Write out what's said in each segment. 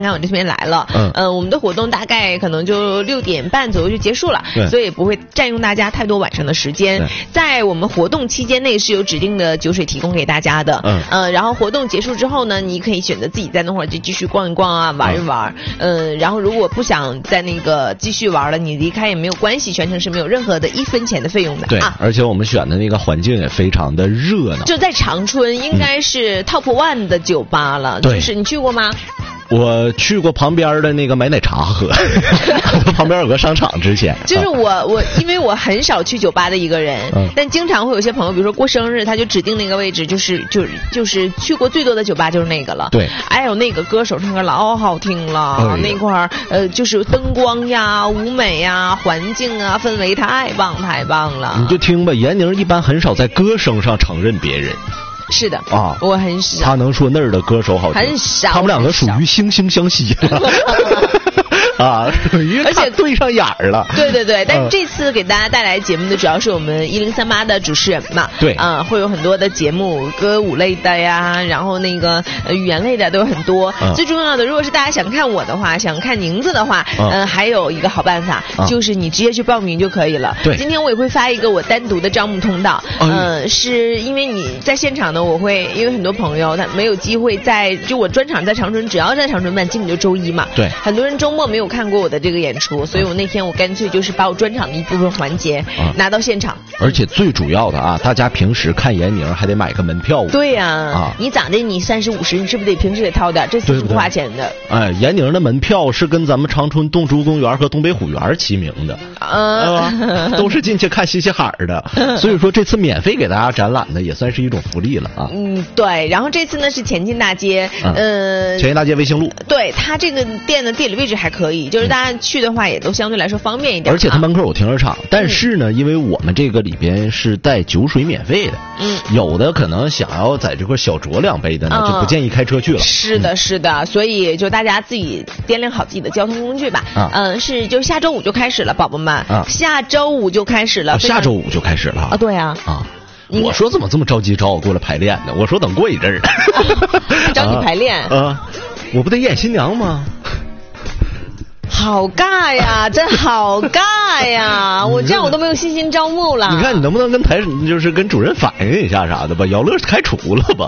看我这边来了，我们的活动大概可能就6点半左右就结束了，所以也不会占用大家太多晚上的时间。在我们活动期间内是有指定的酒水提供给大家的，然后活动结束之后呢，你可以选择自己在那会儿就继续逛一逛啊，玩一玩，然后如果不想在那个继续玩了，你离开也没有关系，全程是没有任何的1分钱的费用的。 对，而且我们选的那个环境也非常的热闹， 就在长春，应该是 Top 1的酒吧了。就是你去过吗？ 我去过旁边的那个买奶茶喝，旁边有个商场。之前就是我因为我很少去酒吧的一个人，但经常会有些朋友，比如说过生日，他就指定那个位置，就是去过最多的酒吧就是那个了。 对， 哎呦，那个歌手唱歌老好听了，那块儿就是灯光呀、舞美呀、环境啊、氛围太棒了。 你就听吧，闫宁一般很少在歌声上承认别人。 是的啊， 我很少。 他能说那儿的歌手好听， 很少。 他们两个属于惺惺相惜啊，属于而且对上眼儿了。 对，但是这次给大家带来节目的主要是我们1038的主持人嘛， 对会有很多的节目，歌舞类的呀，然后那个语言类的都有很多。最重要的，如果是大家想看我的话，想看宁子的话，还有一个好办法，就是你直接去报名就可以了。 对， 今天我也会发一个我单独的招募通道，是因为你在现场呢，我会因为很多朋友他没有机会就我专场在长春，只要在长春办，基本就周一嘛。 对， 很多人周末没有看过我的这个演出，所以我那天我干脆就是把我专场的一部分环节拿到现场。 而且最主要的啊，大家平时看闫宁还得买个门票。 对呀，你咋的？你30、50，你是不是得平时得掏点？这次是不花钱的。 哎，闫宁的门票是跟咱们长春洞珠公园和东北虎园齐名的，都是进去看嘻嘻哈的。所以说这次免费给大家展览的也算是一种福利了啊。 对。然后这次呢是前进大街， 前进大街卫星路。 对，它这个店的地理位置还可以，就是大家去的话也都相对来说方便一点。 而且它门口有停车场，但是呢，因为我们这个里边是带酒水免费的，有的可能想要在这块小酌2杯的呢，就不建议开车去了。 是的，所以就大家自己掂量好自己的交通工具吧。就下周5就开始了，宝宝们。下周5就开始了。 下周5就开始了啊？ 对啊。 我说怎么这么着急找我过来排练呢？我说等过一阵儿。 找你排练？ 我不得演新娘吗？ 好尬呀，真好尬呀！我这样我都没有信心招募了。 你看你能不能跟主任反映一下啥的吧？姚乐开除了吧？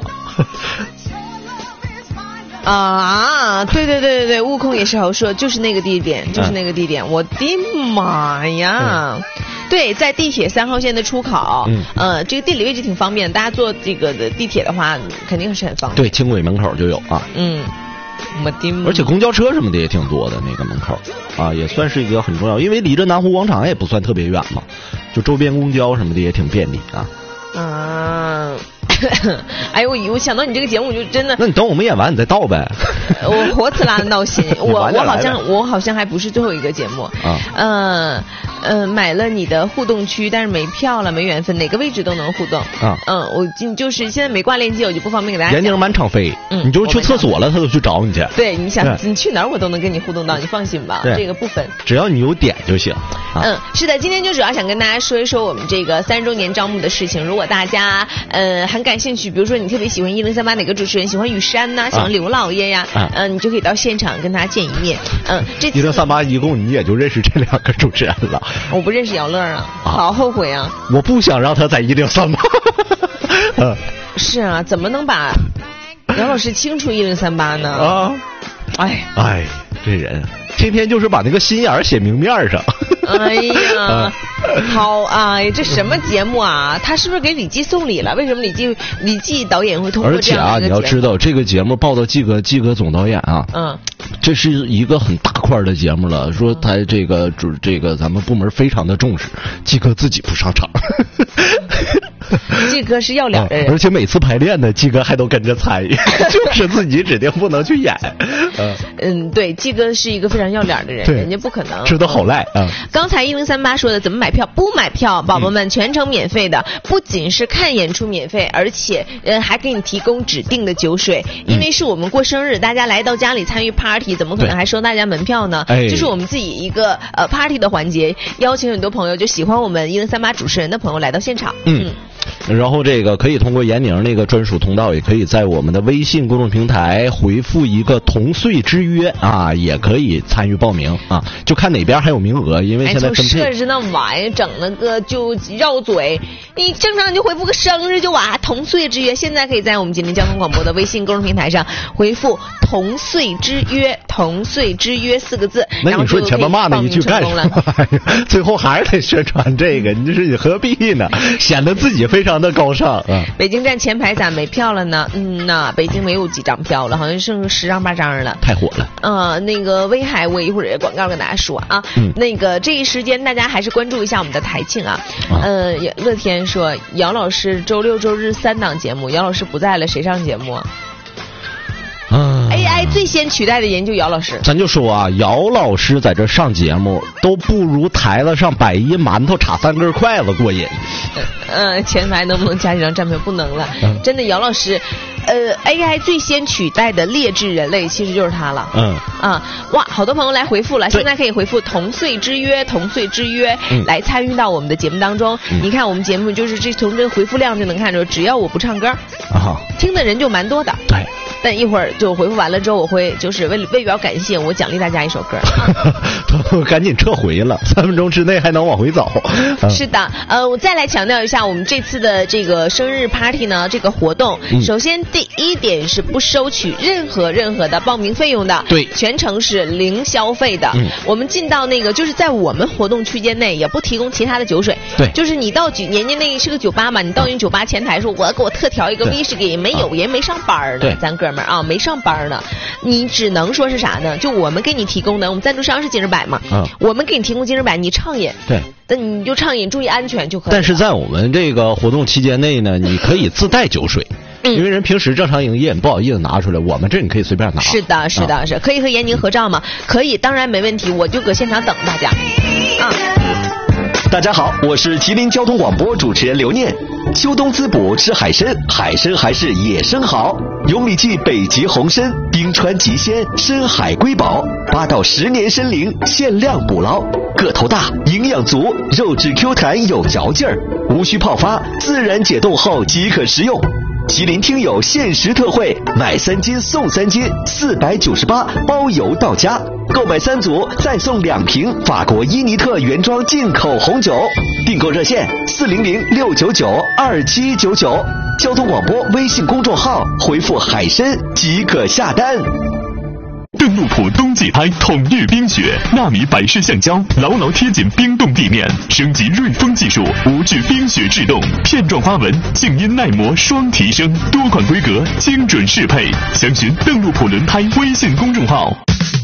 对， 悟空也是好说，就是那个地点，我的妈呀！对，在地铁3号线的出口，这个地理位置挺方便，大家坐这个的地铁的话，肯定是很方便。 对，轻轨门口就有啊。而且公交车什么的也挺多的，那个门口啊，也算是一个很重要，因为离着南湖广场也不算特别远嘛，就周边公交什么的也挺便利啊。 哎呦，我想到你这个节目就真的。 那你等我们演完你再到呗。 我活呲啦的闹心。我好像还不是最后一个节目。买了你的互动区，但是没票了，没缘分，哪个位置都能互动。我就是现在没挂链接，我就不方便给大家。 闫宁满场飞，你就是去厕所了，他都去找你去。 对，你想你去哪儿我都能跟你互动到，你放心吧，这个不分， 只要你有点就行。 是的，今天就主要想跟大家说一说我们这个30周年招募的事情。如果大家很感兴趣，比如说你特别喜欢1038哪个主持人，喜欢雨山呐，喜欢刘老爷呀，你就可以到现场跟他见一面。这 1038一共你也就认识这2个主持人了。 我不认识姚乐啊，好后悔啊！ 我不想让他在1038。 是啊，怎么能把姚老师清除1038呢？ 哎，这人天天就是把那个心眼写明面上。 哎呀，好这什么节目啊？他是不是给李记送礼了？为什么李记导演会通过这样的而且你要知道这个节目报到季哥总导演啊，这是一个很大块的节目了。说他这个咱们部门非常的重视，季哥自己不上场。 季哥是要脸的人， 而且每次排练呢，季哥还都跟着参与，就是自己指定不能去演。 对，季哥是一个非常要脸的人，人家不可能知道好赖啊。 刚才1038说的怎么买票？不买票，宝宝们全程免费的，不仅是看演出免费，而且还给你提供指定的酒水，因为是我们过生日，大家来到家里参与 party， 怎么可能还收大家门票呢？就是我们自己一个party 的环节，邀请很多朋友就喜欢我们1038主持人的朋友来到现场。 然后这个可以通过闫宁那个专属通道，也可以在我们的微信公众平台回复一个同岁之约啊，也可以参与报名啊，就看哪边还有名额，因为现在分配。 设置那玩意整那个就绕嘴，你正常就回复个生日就完，同岁之约。现在可以在我们吉林交通广播的微信公众平台上回复同岁之约，同岁之约4个字。 那你说前面骂那一句干什么？最后还是得宣传这个，你这是何必呢？显得自己非常的高尚啊！ 北京站前排咋没票了呢？北京没有几张票了，好像剩10张8张了， 太火了。 那个威海我一会儿广告跟大家说啊。那个这一时间大家还是关注一下我们的台庆啊。乐天说姚老师周6周日3档节目，姚老师不在了，谁上节目？AI 最先取代的人就姚老师， 咱就说啊，姚老师在这上节目都不如台子上摆一馒头插3根筷子过瘾。 前排能不能加几张站票？不能了，真的姚老师。AI 最先取代的劣质人类其实就是他了。哇，好多朋友来回复了，现在可以回复同岁之约，同岁之约，来参与到我们的节目当中。你看我们节目就是从这个回复量就能看出，只要我不唱歌，听的人就蛮多的。 对。 但一会儿就回复完了之后，我会就是为表感谢，我奖励大家一首歌。 赶紧撤回了，3分钟之内还能往回走。 是的，我再来强调一下，我们这次的这个生日 party 呢，这个活动，首先第一点是不收取任何的报名费用的， 对， 全程是零消费的。我们进到那个就是在我们活动区间内，也不提供其他的酒水。 对， 就是你到年那个是个酒吧嘛，你到人酒吧前台说，我给我特调一个威士忌，没有，人没上班呢，咱哥们儿啊，没上班呢，你只能说是啥呢？就我们给你提供的，我们赞助商是金士百嘛，我们给你提供金士百，你畅饮， 对， 那你就畅饮，注意安全就可以了。 但是在我们这个活动期间内呢，你可以自带酒水。因为人平时正常营业，你不好意思拿出来，我们这你可以随便拿。 是的，是可以和闫宁合照吗？可以，当然没问题，我就搁现场等大家。 大家好，我是吉林交通广播主持人刘念。秋冬滋补吃海参，海参还是野生好。永利记北极红参，冰川极鲜，深海瑰宝，8到10年参龄，限量捕捞，个头大，营养足，肉质 Q 弹有嚼劲儿，无需泡发，自然解冻后即可食用。吉林听友限时特惠，买3斤送3斤，498包邮到家。购买3组再送2瓶法国伊尼特原装进口红酒。订购热线400-699-2799。交通广播微信公众号回复海参即可下单。 邓禄普冬季胎统御冰雪，纳米百氏橡胶牢牢贴紧冰冻地面，升级锐风技术，无惧冰雪制冻，片状花纹，静音耐磨双提升，多款规格，精准适配。详询邓禄普轮胎微信公众号。